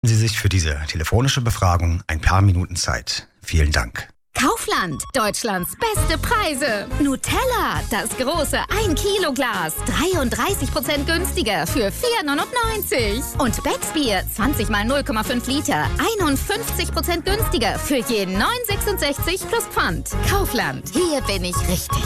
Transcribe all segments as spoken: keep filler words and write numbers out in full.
Sie sich für diese telefonische Befragung ein paar Minuten Zeit. Vielen Dank. Kaufland, Deutschlands beste Preise. Nutella, das große ein Kilo Glas, dreiunddreißig Prozent günstiger für vier neunundneunzig. Und Becksbier, zwanzig mal null Komma fünf Liter, einundfünfzig Prozent günstiger für jeden neun sechsundsechzig plus Pfand. Kaufland, hier bin ich richtig.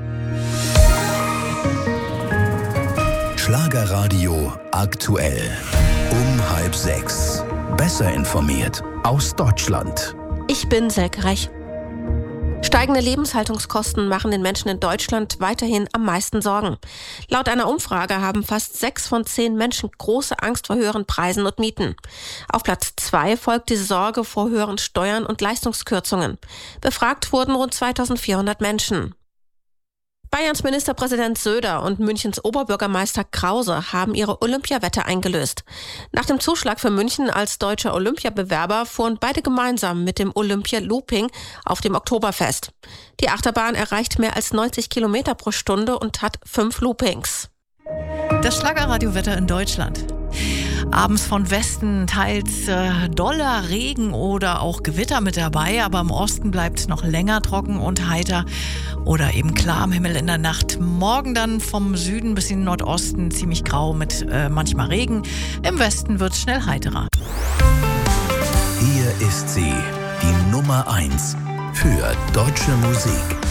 Schlagerradio aktuell. Um halb sechs. Besser informiert aus Deutschland. Ich bin Selke Rech. Steigende Lebenshaltungskosten machen den Menschen in Deutschland weiterhin am meisten Sorgen. Laut einer Umfrage haben fast sechs von zehn Menschen große Angst vor höheren Preisen und Mieten. Auf Platz zwei folgt die Sorge vor höheren Steuern und Leistungskürzungen. Befragt wurden rund zweitausendvierhundert Menschen. Bayerns Ministerpräsident Söder und Münchens Oberbürgermeister Krause haben ihre Olympiawette eingelöst. Nach dem Zuschlag für München als deutscher Olympiabewerber fuhren beide gemeinsam mit dem Olympia-Looping auf dem Oktoberfest. Die Achterbahn erreicht mehr als neunzig Kilometer pro Stunde und hat fünf Loopings. Das Schlagerradio-Wetter in Deutschland. Abends von Westen teils äh, doller Regen oder auch Gewitter mit dabei, aber im Osten bleibt es noch länger trocken und heiter oder eben klar am Himmel in der Nacht. Morgen dann vom Süden bis in den Nordosten ziemlich grau mit äh, manchmal Regen. Im Westen wird es schnell heiterer. Hier ist sie, die Nummer eins für deutsche Musik.